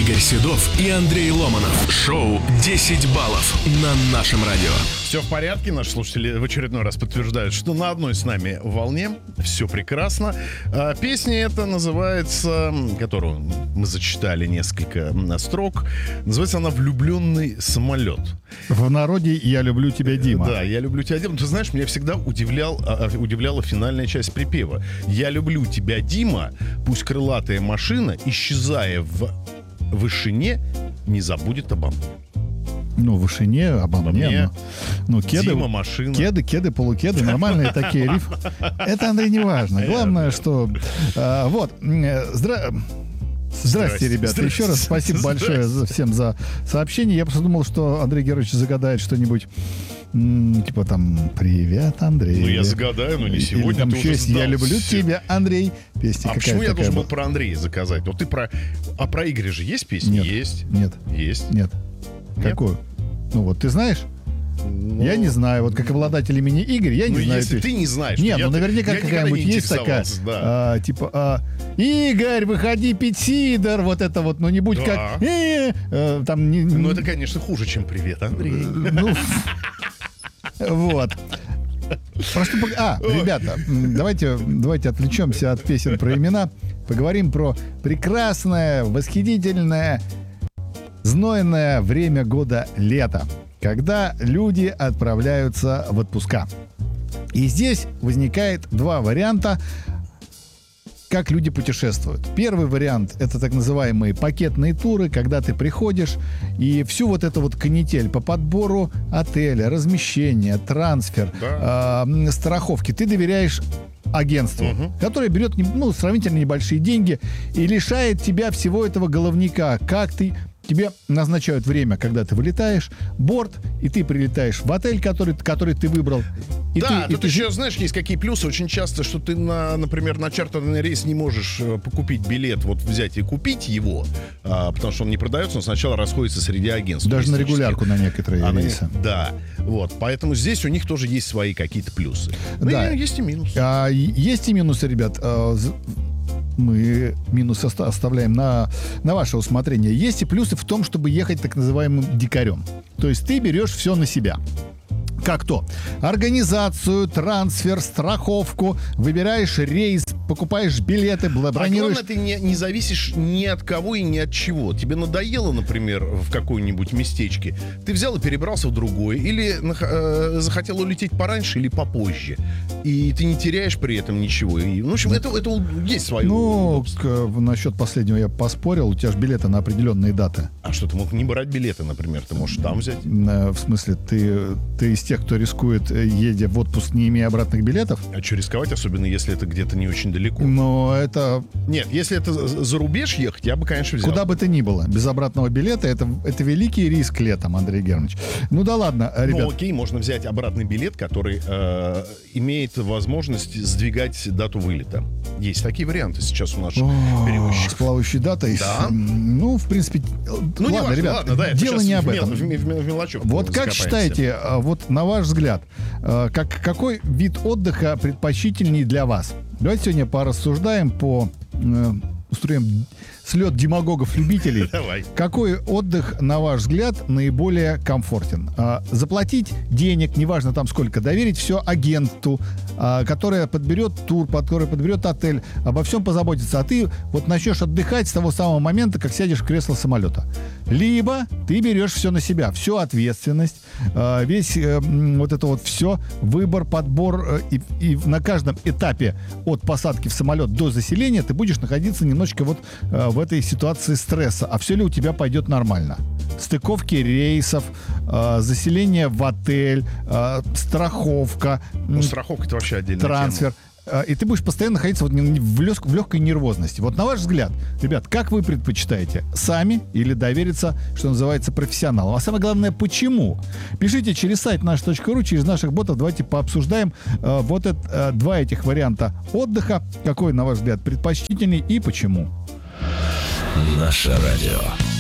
Игорь Седов и Андрей Ломанов. Шоу «10 баллов» на нашем радио. Все в порядке, наши слушатели в очередной раз подтверждают, что на одной с нами волне. Все прекрасно. Песня эта называется, которую мы зачитали несколько строк, называется она «Влюбленный самолет». В народе «Я люблю тебя, Дима». Да, «Я люблю тебя, Дима». Ты знаешь, меня всегда удивляла финальная часть припева. «Я люблю тебя, Дима, пусть крылатая машина, исчезая в вышине, не забудет обо мне». Ну, в вышине, обо мне. Ну, кеды, Дима, машина. Кеды, полукеды, нормальные такие рифы. Это, Андрей, не важно. Главное, что... Здрасте, ребята. Еще раз спасибо большое всем за сообщение. Я просто думал, что Андрей Георгиевич загадает что-нибудь типа там «Привет, Андрей». Ну, я загадаю, но не сегодня. Там еще есть «Я люблю тебя, Андрей». Песня почему я должен был была? про Андрея заказать? Вот ты про... А про Игоря же есть песня? Нет. Есть. Нет. Есть. Нет. Нет? Какую? Ну вот, ты знаешь? Ну, я не знаю. Вот как обладатель имени Игорь, я не знаю. Если ты не знаешь... Нет, ну наверняка какая-нибудь есть такая. Да. Типа, Игорь, выходи пить сидор. Вот это вот, ну не будь да. как... там не... Ну это, конечно, хуже, чем «Привет, Андрей». Ну, вот. Ребята, давайте отвлечемся от песен про имена. Поговорим про прекрасное, восхитительное, знойное время года лето, когда люди отправляются в отпуска. И здесь возникает два варианта, как люди путешествуют. Первый вариант — это так называемые пакетные туры, когда ты приходишь и всю вот эту вот канитель по подбору отеля, размещения, трансфер, страховки ты доверяешь агентству, которое берет сравнительно небольшие деньги и лишает тебя всего этого головняка. Тебе назначают время, когда ты вылетаешь, борт, и ты прилетаешь в отель, который ты выбрал. И тут еще, знаешь, есть какие плюсы. Очень часто, что ты, например, на чартерный рейс не можешь покупить билет, вот взять и купить его, потому что он не продается, он сначала расходится среди агентств. Даже на регулярку на некоторые рейсы. Да, вот. Поэтому здесь у них тоже есть свои какие-то плюсы. Да. Есть и минусы. Есть и минусы, ребят. Мы минусы оставляем на ваше усмотрение. Есть и плюсы в том, чтобы ехать так называемым дикарем. То есть ты берешь все на себя. Как то? Организацию, трансфер, страховку, выбираешь рейс, покупаешь билеты, бронируешь. А главное, ты не зависишь ни от кого и ни от чего. Тебе надоело, например, в какое-нибудь местечке. Ты взял и перебрался в другое. Или захотел улететь пораньше или попозже. И ты не теряешь при этом ничего. И, в общем, это есть свое. Насчет последнего я поспорил. У тебя же билеты на определенные даты. А что, ты мог не брать билеты, например? Ты можешь там взять? В смысле, ты из тех, кто рискует, едя в отпуск, не имея обратных билетов? А что рисковать, особенно если это где-то не очень далеко? Но это... Нет, если это за рубеж ехать, я бы, конечно, взял. Куда бы ты ни было, без обратного билета, это великий риск летом, Андрей Германович. Ну да ладно, ребят. Ну окей, можно взять обратный билет, который имеет возможность сдвигать дату вылета. Есть такие варианты сейчас у наших перевозчиков. С плавающей датой? Да. Ну, в принципе... ладно, ребят, дело не об этом. В мелочевку. Вот как считаете, вот на ваш взгляд, какой вид отдыха предпочтительней для вас? Давайте сегодня порассуждаем, устроим слет демагогов-любителей. Давай. Какой отдых, на ваш взгляд, наиболее комфортен? Заплатить денег, неважно там сколько, доверить все агенту, который подберет тур, который подберет отель, обо всем позаботиться. А ты вот начнешь отдыхать с того самого момента, как сядешь в кресло самолета. Либо ты берешь все на себя, всю ответственность, весь вот это вот все, выбор, подбор, и на каждом этапе от посадки в самолет до заселения ты будешь находиться немножечко вот в этой ситуации стресса. А все ли у тебя пойдет нормально? Стыковки рейсов, заселение в отель, страховка. Страховка — это вообще отдельная трансфер. тема. И ты будешь постоянно находиться вот в легкой нервозности. Вот на ваш взгляд, ребят, как вы предпочитаете? Сами или довериться, что называется, профессионалам? А самое главное, почему? Пишите через сайт наш.ру, через наших ботов. Давайте пообсуждаем два этих варианта отдыха. Какой, на ваш взгляд, предпочтительней и почему? Наше радио.